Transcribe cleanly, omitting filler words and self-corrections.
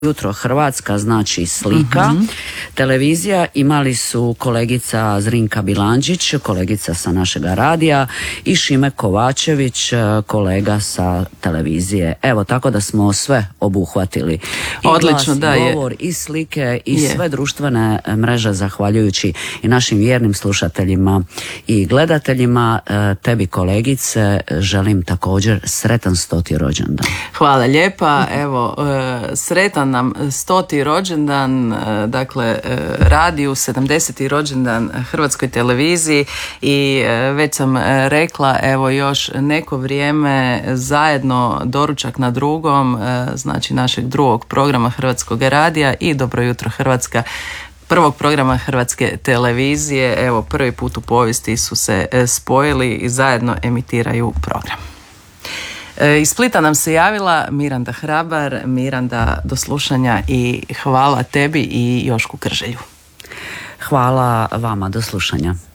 jutro Hrvatska, znači slika. Televizija imali su kolegica Zrinka Bilandžić, kolegica sa našega radija, i Šime Kovačević, kolega sa televizije. Evo, tako da smo sve obuhvatili. I odlično, glas, i govor, i slike, i sve društvene mreže, zahvaljujući i našim vjernim slušateljima i gledateljima. Tebi, kolegice, želim također sretan 100. rođendan. Hvala lijepa. Evo, sretan nam 100. rođendan, dakle radiju, 70. rođendan Hrvatskoj televiziji i već sam rekla, evo još neko vrijeme zajedno doručak na drugom, znači našeg drugog programa Hrvatskog radija i Dobro jutro Hrvatska, prvog programa Hrvatske televizije. Evo, prvi put u povijesti su se spojili i zajedno emitiraju program. Iz Splita nam se javila Miranda Hrabar. Miranda, do slušanja i hvala tebi i Jošku Krželju. Hvala vama, do slušanja.